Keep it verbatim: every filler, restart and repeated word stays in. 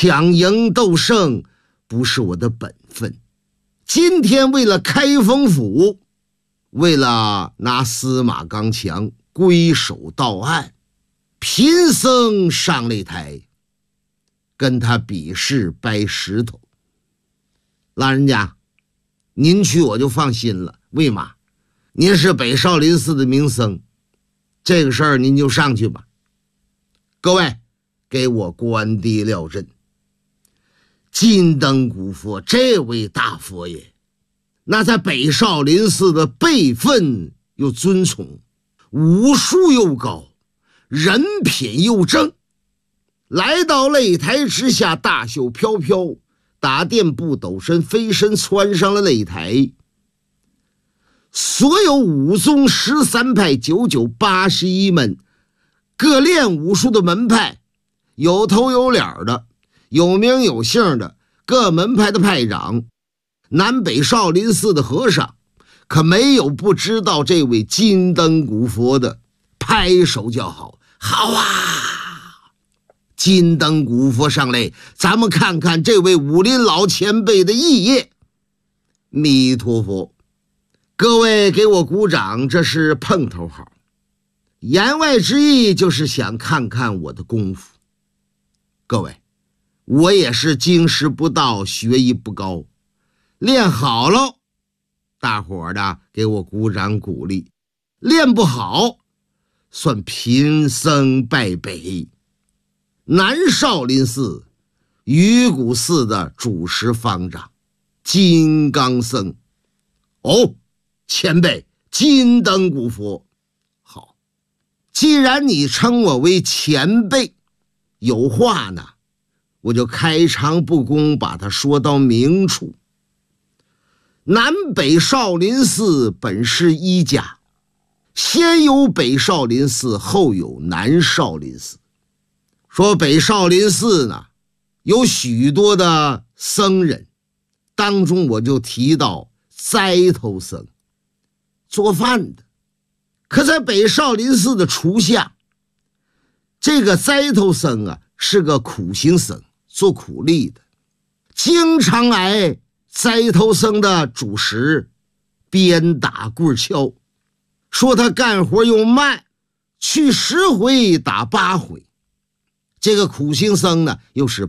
抢赢斗胜不是我的本分。今天为了开封府，为了拿司马刚强归守到案，贫僧上擂台跟他比试掰石头。老人家，您去我就放心了。为嘛？您是北少林寺的名僧，这个事儿您就上去吧。各位，给我关帝料阵。金灯古佛这位大佛爷，那在北少林寺的辈分又尊崇，武术又高，人品又正。来到擂台之下，大袖飘飘，打垫步抖身飞身窜上了擂台。所有武宗十三派九九八十一门各练武术的门派，有头有脸的，有名有姓的各门派的派长，南北少林寺的和尚，可没有不知道这位金灯古佛的。拍手叫好，好啊！金灯古佛上擂，咱们看看这位武林老前辈的艺业。弥陀佛，各位给我鼓掌，这是碰头好。言外之意就是想看看我的功夫。各位，我也是经师不到，学艺不高，练好了，大伙儿的给我鼓掌鼓励；练不好，算贫僧败北。南少林寺鱼骨寺的主持方丈金刚僧，哦，前辈金灯古佛，好，既然你称我为前辈，有话呢，我就开诚布公把它说到明处。南北少林寺本是一家，先有北少林寺，后有南少林寺。说北少林寺呢，有许多的僧人，当中我就提到斋头僧，做饭的。可在北少林寺的厨下，这个斋头僧啊是个苦行僧，做苦力的，经常挨斋头僧的主食鞭打棍敲，说他干活又慢，去十回打八回。这个苦行僧呢又是